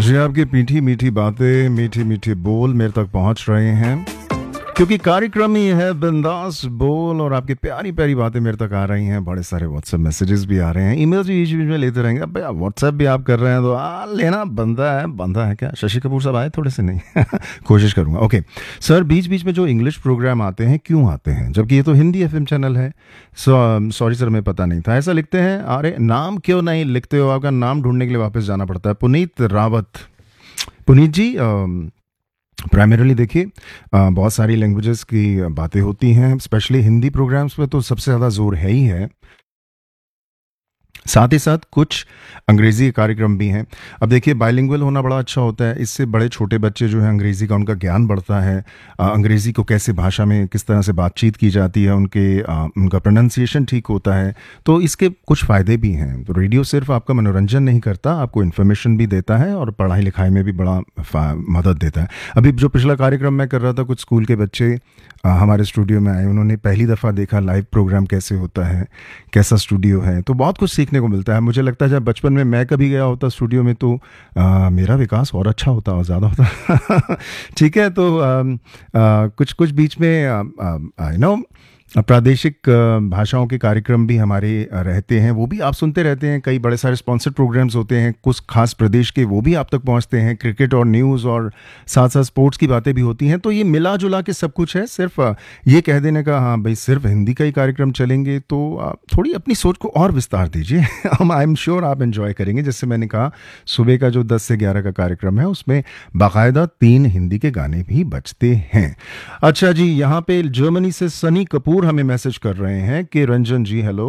जी, आपकी मीठी मीठी बातें, मीठी मीठी बोल मेरे तक पहुंच रहे हैं क्योंकि कार्यक्रम ही है बिंदास बोल, और आपकी प्यारी प्यारी बातें मेरे तक आ रही हैं। बड़े सारे व्हाट्सएप मैसेजेस भी आ रहे हैं, ईमेल्स भी बीच बीच में लेते रहेंगे। अब भैया व्हाट्सएप भी आप कर रहे हैं तो लेना बंदा है क्या? शशि कपूर साहब आए थोड़े से नहीं कोशिश करूंगा। ओके सर, बीच बीच में जो इंग्लिश प्रोग्राम आते हैं क्यों आते हैं, जबकि ये तो हिंदी एफएम चैनल है? सॉरी सर, मैं पता नहीं था। ऐसा लिखते हैं, अरे नाम क्यों नहीं लिखते हो? आपका नाम ढूंढने के लिए वापस जाना पड़ता है। पुनीत रावत। पुनीत जी, प्राइमरीली देखिए, बहुत सारी लैंग्वेजेस की बातें होती हैं, स्पेशली हिंदी प्रोग्राम्स पे तो सबसे ज़्यादा जोर है ही है। साथ ही साथ कुछ अंग्रेज़ी के कार्यक्रम भी हैं। अब देखिए, बाइलिंगुअल होना बड़ा अच्छा होता है, इससे बड़े छोटे बच्चे जो हैं अंग्रेज़ी का उनका ज्ञान बढ़ता है। अंग्रेज़ी को कैसे भाषा में किस तरह से बातचीत की जाती है, उनका प्रोनाउंसिएशन ठीक होता है। तो इसके कुछ फ़ायदे भी हैं। तो रेडियो सिर्फ आपका मनोरंजन नहीं करता, आपको इन्फॉर्मेशन भी देता है और पढ़ाई लिखाई में भी बड़ा मदद देता है। अभी जो पिछला कार्यक्रम मैं कर रहा था, कुछ स्कूल के बच्चे हमारे स्टूडियो में आए, उन्होंने पहली दफ़ा देखा लाइव प्रोग्राम कैसे होता है, कैसा स्टूडियो है। तो बहुत कुछ सीखने को मिलता है। मुझे लगता है जब बचपन में मैं कभी गया होता स्टूडियो में तो मेरा विकास और अच्छा होता और ज़्यादा होता ठीक है, तो कुछ कुछ बीच में यू नो प्रादेशिक भाषाओं के कार्यक्रम भी हमारे रहते हैं, वो भी आप सुनते रहते हैं। कई बड़े सारे स्पॉन्सर्ड प्रोग्राम्स होते हैं कुछ खास प्रदेश के, वो भी आप तक पहुंचते हैं। क्रिकेट और न्यूज़ और साथ साथ स्पोर्ट्स की बातें भी होती हैं। तो ये मिला जुला के सब कुछ है। सिर्फ ये कह देने का हाँ भाई सिर्फ हिंदी का ही कार्यक्रम चलेंगे, तो आप थोड़ी अपनी सोच को और विस्तार दीजिए। हम आई एम श्योर आप एंजॉय करेंगे। जैसे मैंने कहा, सुबह का जो 10 से 11 का कार्यक्रम है उसमें बाकायदा 3 हिंदी के गाने भी बजते हैं। अच्छा जी, यहाँ पे जर्मनी से सनी कपूर हमें मैसेज कर रहे हैं कि रंजन जी हेलो,